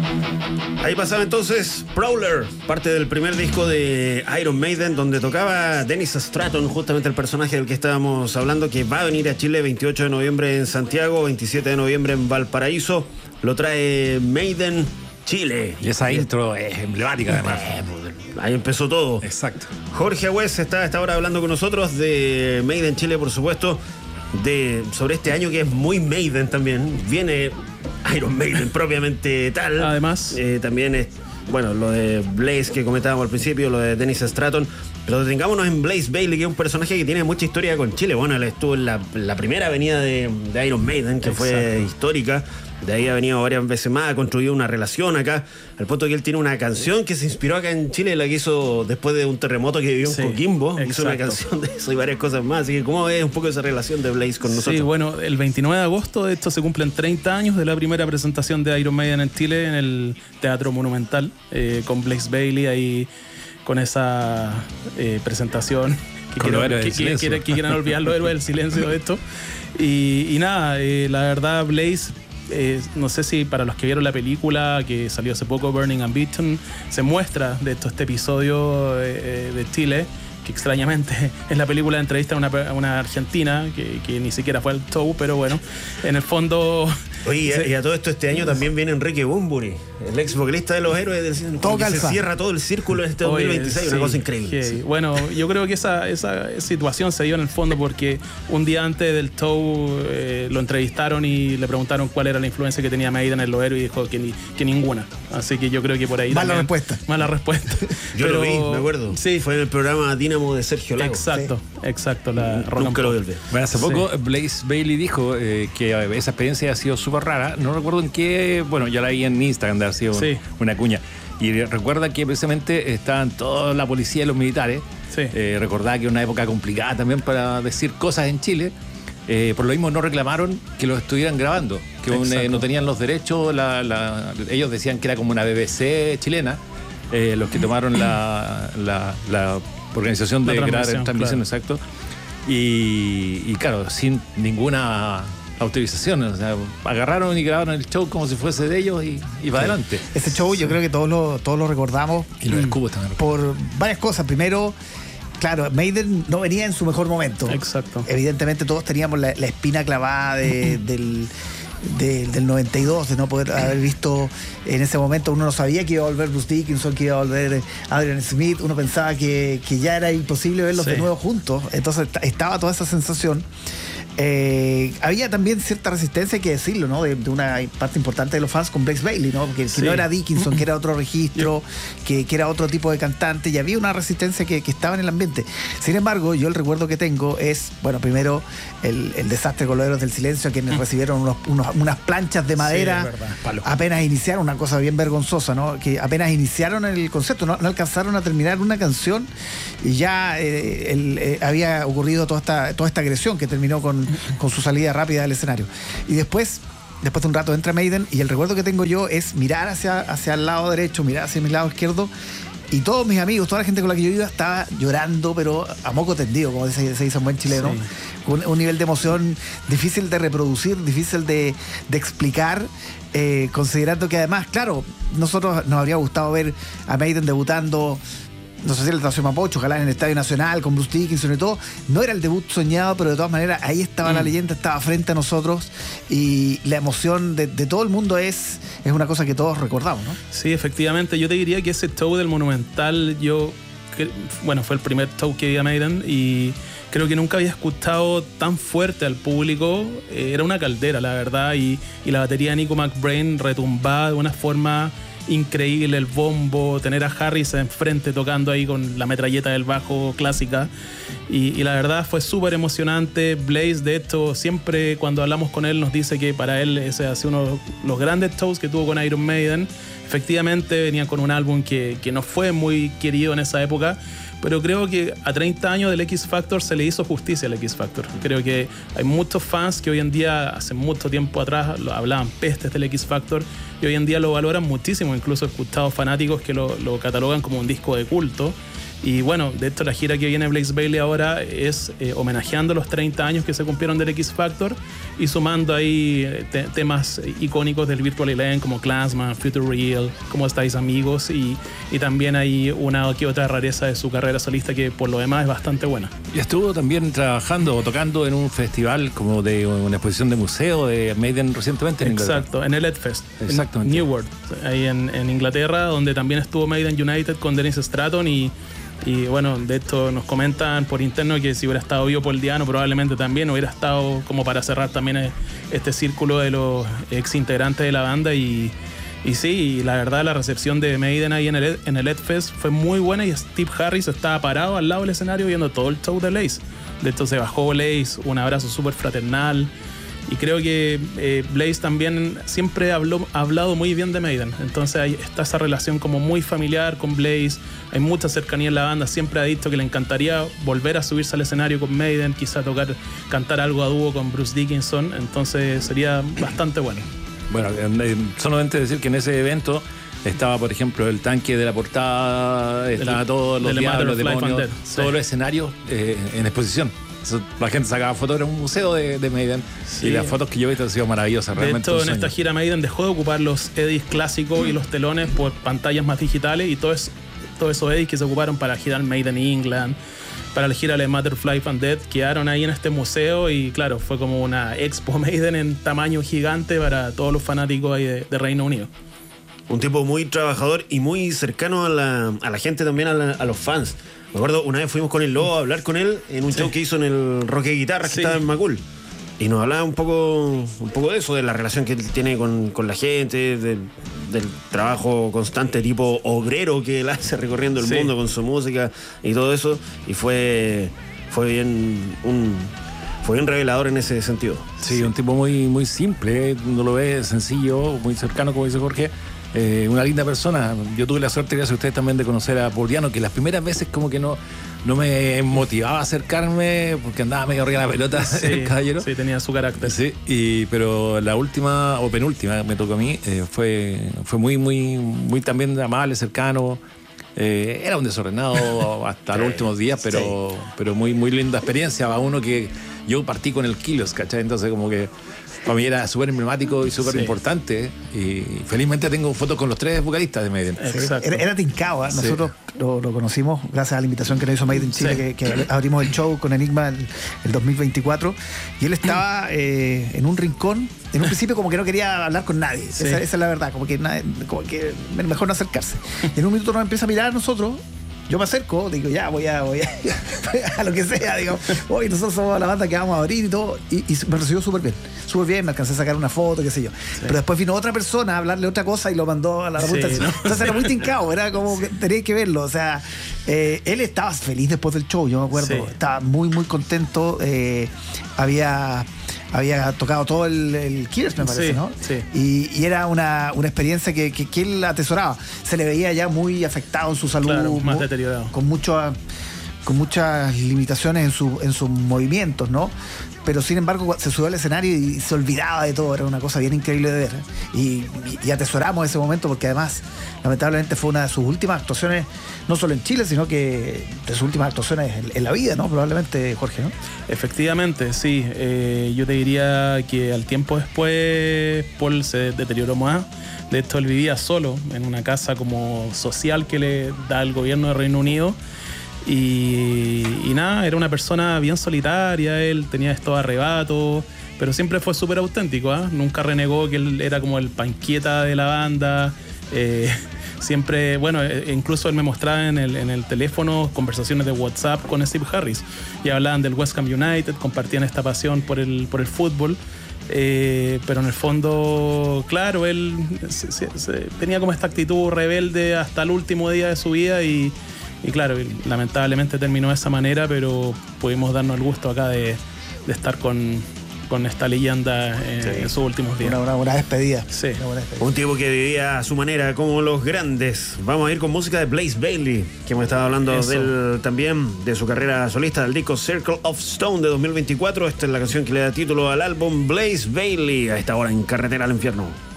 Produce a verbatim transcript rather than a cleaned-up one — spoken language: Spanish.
Ahí pasaba entonces Prowler, parte del primer disco de Iron Maiden, donde tocaba Dennis Stratton, justamente el personaje del que estábamos hablando, que va a venir a Chile veintiocho de noviembre en Santiago, veintisiete de noviembre en Valparaíso. Lo trae Maiden Chile. Y esa intro es emblemática además. Ahí empezó todo. Exacto. Jorge Agüez está a esta hora hablando con nosotros de Maiden Chile, por supuesto, de sobre este año que es muy Maiden también. Viene Iron Maiden propiamente tal. Además, eh, también es, bueno, lo de Blaze que comentábamos al principio, lo de Dennis Stratton. Pero detengámonos en Blaze Bayley, que es un personaje que tiene mucha historia con Chile. Bueno, él estuvo en la, la primera avenida de, de Iron Maiden, que Exacto. fue histórica. De ahí ha venido varias veces más, ha construido una relación acá, al punto que él tiene una canción que se inspiró acá en Chile, la que hizo después de un terremoto que vivió en sí, Coquimbo. Exacto. Hizo una canción de eso y varias cosas más. Así que, ¿cómo ves un poco esa relación de Blaze con nosotros? Sí, bueno, el veintinueve de agosto de esto se cumplen treinta años de la primera presentación de Iron Maiden en Chile en el Teatro Monumental, eh, con Blaze Bayley ahí con esa eh, presentación que, quiero, que, que, que, que quieran olvidar los héroes del silencio de esto. Y, y nada, eh, la verdad, Blaze, eh, no sé si para los que vieron la película que salió hace poco, Burning and Beaten, se muestra de esto este episodio eh, de Chile, que extrañamente en la película entrevista a una, a una argentina que, que ni siquiera fue al show, pero bueno, en el fondo... Oye, se, y a todo esto este año también viene Enrique Bunbury, el ex vocalista de Los Héroes del Cine. Se cierra todo el círculo en este dos mil veintiséis, Oye, una sí, cosa increíble. Sí. Bueno, yo creo que esa, esa situación se dio en el fondo porque un día antes del show eh, lo entrevistaron y le preguntaron cuál era la influencia que tenía Maiden en Los Héroes y dijo que, ni, que ninguna. Así que yo creo que por ahí... Mala respuesta. Mala respuesta. Yo Pero, lo vi, me acuerdo. Sí. Fue en el programa Dínamo de Sergio Lago. Exacto, sí. exacto. La Nunca lo volví. Bueno, hace poco sí. Blaze Bayley dijo eh, que esa experiencia ha sido súper rara. No recuerdo en qué, bueno, ya la vi en Instagram, de ha sido sí. una cuña. Y recuerda que precisamente estaban toda la policía y los militares. Sí. Eh, recordaba que era una época complicada también para decir cosas en Chile. Eh, por lo mismo no reclamaron que los estuvieran grabando, que un, eh, no tenían los derechos. La, la, ellos decían que era como una B B C chilena, eh, los que tomaron la, la, la organización de grabar en transmisión, claro. Exacto. Y, y claro, sin ninguna autorización, o sea, agarraron y grabaron el show como si fuese de ellos y, y para sí. adelante. Ese show yo creo que todos lo, todos lo recordamos. Y los escubos también. Por varias cosas. Primero, claro, Maiden no venía en su mejor momento. Exacto. Evidentemente todos teníamos la, la espina clavada de, del, de, del noventa y dos, de no poder haber visto en ese momento. Uno no sabía que iba a volver Bruce Dickinson, que iba a volver Adrian Smith. Uno pensaba que, que ya era imposible verlos sí. de nuevo juntos. Entonces estaba toda esa sensación. Eh, había también cierta resistencia, hay que decirlo, ¿no? De, de una parte importante de los fans con Blaze Bayley, ¿no? Que, sí. que no era Dickinson, que era otro registro, que, que era otro tipo de cantante, y había una resistencia que, que estaba en el ambiente. Sin embargo, yo el recuerdo que tengo es, bueno, primero el, el desastre con los Héroes del Silencio, quienes mm. recibieron unos, unos, unas planchas de madera, sí, apenas iniciaron, una cosa bien vergonzosa, ¿no? Que apenas iniciaron el concierto, no, no alcanzaron a terminar una canción y ya eh, el, eh, había ocurrido toda esta, toda esta agresión que terminó con con su salida rápida del escenario. Y después, después de un rato entra Maiden, y el recuerdo que tengo yo es mirar hacia, hacia el lado derecho, mirar hacia mi lado izquierdo, y todos mis amigos, toda la gente con la que yo iba estaba llorando, pero a moco tendido, como se, se dice en buen chileno, sí. un, un nivel de emoción difícil de reproducir, difícil de, de explicar, eh, considerando que además, claro, nosotros nos habría gustado ver a Maiden debutando, no sé si el Estación Mapocho, ojalá en el Estadio Nacional, con Bruce Dickinson y todo. No era el debut soñado, pero de todas maneras ahí estaba mm. la leyenda, estaba frente a nosotros, y la emoción de, de todo el mundo es, es una cosa que todos recordamos, ¿no? Sí, efectivamente. Yo te diría que ese show del Monumental, yo, que, bueno, fue el primer show que vi a Maiden y creo que nunca había escuchado tan fuerte al público. Eh, era una caldera, la verdad, y, y la batería de Nico McBrain retumbaba de una forma increíble, el bombo, tener a Harris enfrente tocando ahí con la metralleta del bajo clásica, y, y la verdad fue súper emocionante. Blaze, de hecho, siempre cuando hablamos con él nos dice que para él ese ha sido uno de los grandes shows que tuvo con Iron Maiden. Efectivamente venían con un álbum que, que no fue muy querido en esa época, pero creo que a treinta años del X Factor se le hizo justicia al X Factor. Creo que hay muchos fans que hoy en día, hace mucho tiempo atrás, hablaban pestes del X Factor y hoy en día lo valoran muchísimo. Incluso he escuchado fanáticos que lo, lo catalogan como un disco de culto. Y bueno, de hecho la gira que viene Blaze Bayley ahora es eh, homenajeando los treinta años que se cumplieron del X Factor, y sumando ahí te, temas icónicos del Virtual Eleven como Clansman, Future Real, ¿Cómo estáis amigos? Y, y también hay una que otra rareza de su carrera solista que por lo demás es bastante buena. Y estuvo también trabajando o tocando en un festival como de una exposición de museo de Maiden recientemente en Inglaterra. Exacto, en el Edfest, Exactamente. en Newark, ahí en, en Inglaterra, donde también estuvo Maiden United con Dennis Stratton y Y bueno, de esto nos comentan por interno que si hubiera estado vivo Paul Diano probablemente también hubiera estado como para cerrar también este círculo de los ex integrantes de la banda y, y sí, la verdad la recepción de Maiden ahí en el, en el Edfest fue muy buena y Steve Harris estaba parado al lado del escenario viendo todo el show de Blaze. De esto se bajó Blaze, un abrazo súper fraternal. Y creo que eh, Blaze también siempre habló, ha hablado muy bien de Maiden. Entonces hay, está esa relación como muy familiar con Blaze. Hay mucha cercanía en la banda. Siempre ha dicho que le encantaría volver a subirse al escenario con Maiden. Quizá tocar, cantar algo a dúo con Bruce Dickinson. Entonces sería bastante bueno. Bueno, solamente decir que en ese evento estaba, por ejemplo, el tanque de la portada. Estaba todos los diablos, demonios, sí. todos los escenarios eh, en exposición. La gente sacaba fotos, era un museo de, de Maiden, sí. Y las fotos que yo he visto han sido maravillosas. De realmente hecho, en esta gira Maiden dejó de ocupar los edits clásicos y los telones por pantallas más digitales y todo es, todos esos edits que se ocuparon para girar Maiden England, para la gira de Matterfly and Death, quedaron ahí en este museo y claro, fue como una expo Maiden en tamaño gigante para todos los fanáticos ahí de, de Reino Unido. Un tipo muy trabajador y muy cercano a la, a la gente también, a, la, a los fans. Me acuerdo, una vez fuimos con el Lobo a hablar con él en un sí. show que hizo en el Roque de Guitarras, que sí. estaba en Macul. Y nos hablaba un poco, un poco de eso, de la relación que él tiene con, con la gente, de, del trabajo constante tipo obrero que él hace recorriendo el sí. mundo con su música y todo eso. Y fue, fue bien un... Fue bien revelador en ese sentido. Sí, sí. Un tipo muy, muy simple, uno lo ve sencillo, muy cercano, como dice Jorge. Eh, una linda persona. Yo tuve la suerte, gracias a ustedes también, de conocer a Paul Diano, que las primeras veces como que no, no me motivaba a acercarme porque andaba medio arriba de la pelota, sí, el caballero. Sí, tenía su carácter. Sí, y, pero la última o penúltima me tocó a mí, eh, fue, fue muy, muy, muy también amable, cercano. Eh, era un desordenado hasta los últimos días, pero, sí. pero muy, muy linda experiencia. A uno que yo partí con el Kilos, ¿cachai? Entonces como que para mí era súper emblemático y súper sí. importante. Y felizmente tengo fotos con los tres vocalistas de Maiden. Exacto. Era, era tincado, ¿eh? Nosotros sí. lo, lo conocimos gracias a la invitación que nos hizo Maiden Chile, sí. que, que abrimos el show con Enigma el, el dos mil veinticuatro. Y él estaba eh, en un rincón. En un principio como que no quería hablar con nadie. Sí. Esa, esa es la verdad. Como que, como que mejor no acercarse. Y en un minuto nos empieza a mirar a nosotros. Yo me acerco, digo, ya, voy a, voy a, a lo que sea, digo, hoy nosotros somos la banda que vamos a abrir y todo, y, y me recibió súper bien, súper bien, me alcancé a sacar una foto, qué sé yo. Sí. Pero después vino otra persona a hablarle otra cosa y lo mandó a la punta. Sí, ¿no? Entonces era muy tincado, era como que teníais que verlo, o sea, eh, él estaba feliz después del show, yo me acuerdo, sí. estaba muy, muy contento, eh, había... había tocado todo el, el Killers, me parece, sí, ¿no? Sí. Y, y era una, una experiencia que, que, que él atesoraba. Se le veía ya muy afectado en su salud. Claro, más deteriorado. Con, mucho, con muchas limitaciones en, su, en sus movimientos, ¿no? Pero sin embargo se subió al escenario y se olvidaba de todo, era una cosa bien increíble de ver. Y, y, y atesoramos ese momento porque además, lamentablemente, fue una de sus últimas actuaciones, no solo en Chile, sino que de sus últimas actuaciones en, en la vida, ¿no? Probablemente, Jorge, ¿no? Efectivamente, sí. Eh, yo te diría que al tiempo después Paul se deterioró más. De hecho, él vivía solo en una casa como social que le da el gobierno de Reino Unido. Y, y nada, era una persona bien solitaria, él tenía estos arrebatos, pero siempre fue súper auténtico, ¿eh? Nunca renegó que él era como el panquieta de la banda. Eh, siempre, bueno, incluso él me mostraba en el, en el teléfono conversaciones de WhatsApp con Steve Harris y hablaban del West Ham United, compartían esta pasión por el, por el fútbol. Eh, pero en el fondo, claro, él se, se, se, tenía como esta actitud rebelde hasta el último día de su vida y Y claro, lamentablemente terminó de esa manera, pero pudimos darnos el gusto acá de, de estar con, con esta leyenda en, sí. en sus últimos días. Una, una buena despedida. Sí. Una buena despedida. Un tipo que vivía a su manera como los grandes. Vamos a ir con música de Blaze Bayley, que hemos estado hablando del, también de su carrera solista, del disco Circle of Stone de dos mil veinticuatro. Esta es la canción que le da título al álbum Blaze Bayley, a esta hora en Carretera al Infierno.